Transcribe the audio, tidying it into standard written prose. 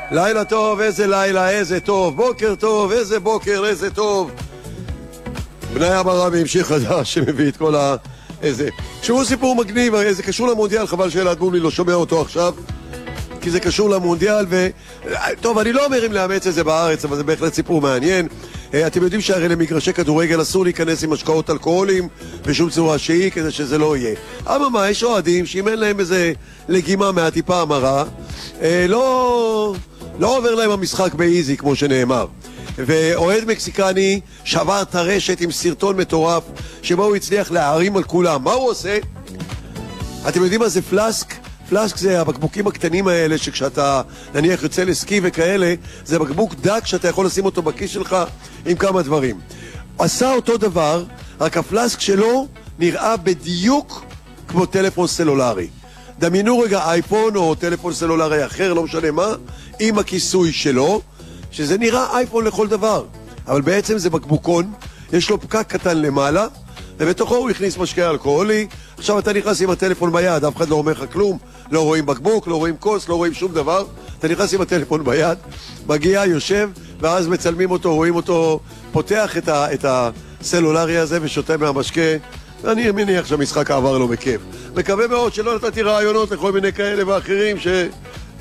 לילה טוב, איזה לילה, איזה טוב. בוקר טוב, איזה בוקר, איזה טוב. בני המראה והמשיך חדש שמביא את כל איזה... שהוא סיפור מגניב, זה קשור למונדיאל, חבל שאלעד מולי לא שומע אותו עכשיו, כי זה קשור למונדיאל טוב, אני לא אומר אם לאמץ את זה בארץ, אבל זה בהחלט סיפור מעניין. אתם יודעים שהרי למגרשי כדורגל אסור להיכנס עם משקאות אלכוהולים בשום צורה שהיא, כדי שזה לא יהיה. אבל יש אוהדים שאם אין להם איזה לגימה מהטיפה המרה, לא עובר להם המשחק באיזי, כמו שנאמר. ואוהד מקסיקני שבר את הרשת עם סרטון מטורף שבו הוא הצליח להערים על כולם. מה הוא עושה? אתם יודעים מה זה פלסק? פלסק זה הבקבוקים הקטנים האלה שכשאתה נניח יוצא לסקי וכאלה, זה בקבוק דק שאתה יכול לשים אותו בכיס שלך עם כמה דברים. עשה אותו דבר, רק הפלסק שלו נראה בדיוק כמו טלפון סלולרי. דמיינו רגע אייפון או טלפון סלולרי אחר, לא משנה מה, עם הכיסוי שלו, שזה נראה אייפון לכל דבר. אבל בעצם זה בקבוקון, יש לו פקק קטן למעלה, ובתוכו הוא הכניס משקה אלכוהולי. עכשיו אתה נכנס עם הטלפון ביד, אף אחד לא אומר לך כלום, לא רואים בקבוק, לא רואים כוס, לא רואים שום דבר. אתה נכנס עם הטלפון ביד, מגיע, יושב, ואז מצלמים אותו, רואים אותו, פותח את הסלולרי הזה ושותה מהמשקה. אני מניח שהמשחק עבר לו בכיף. מקווה מאוד שלא נתתי רעיונות לכל מיני כאלה ואחרים